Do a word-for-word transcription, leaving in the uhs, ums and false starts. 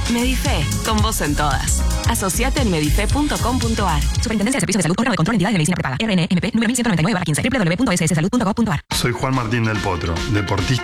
Medife, con vos en todas. Asociate en medife punto com punto ar. Superintendencia de Servicios de Salud, órgano de control de entidades de medicina prepaga. R N M P número mil ciento noventa y nueve barra quince. doble u doble u doble u punto s s salud punto gov punto ar. Soy Juan Martín del Potro, deportista